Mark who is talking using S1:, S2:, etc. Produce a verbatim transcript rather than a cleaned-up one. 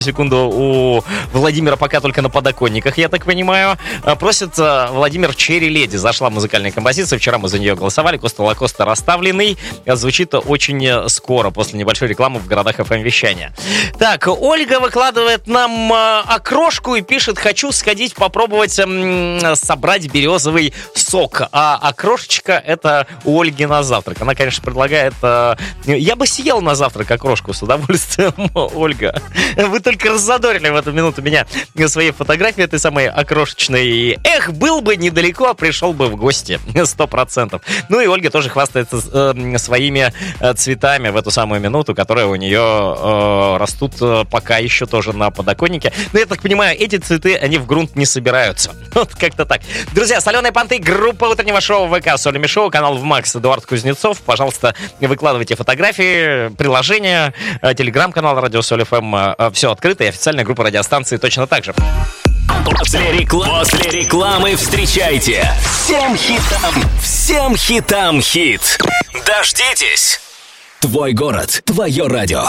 S1: секунду, у Владимира пока только на подоконниках, я так понимаю. Просит Владимир Черри Леди. Зашла музыкальная композиция, вчера мы за нее голосовали. Коста Лакоста «Расставленный». Звучит очень скоро, после небольшой рекламы в городах эф эм-вещания. Так, Ольга выкладывает нам окрошку и пишет: хочу сходить попробовать м- собрать березовый сок. А окрошечка — это у Ольги на завтрак. Она, конечно, предлагает... Э- я бы съел на завтрак окрошку с удовольствием, Ольга. Вы только раззадорили в эту минуту меня своей фотографией этой самой окрошечной. Эх, был бы недалеко, а пришел бы в гости. Сто процентов. Ну и Ольга тоже хвастается э, своими э, цветами в эту самую минуту, которые у нее э, растут э, пока еще тоже на подоконнике. Но я так понимаю, эти цветы, они в грунт не собираются. Вот как-то так. Друзья, «Соленые понты», группа утреннего шоу ВК «Солями шоу», канал в Макс, Эдуард Кузнецов. Пожалуйста, выкладывайте фотографии, приложения, э, телеграм-канал Радио Соль эф эм. Э, все открыто, и официальная группа радиостанции точно так же.
S2: После, реклам... После рекламы встречайте всем хитам, всем хитам хит. Дождитесь. Твой город, твое радио.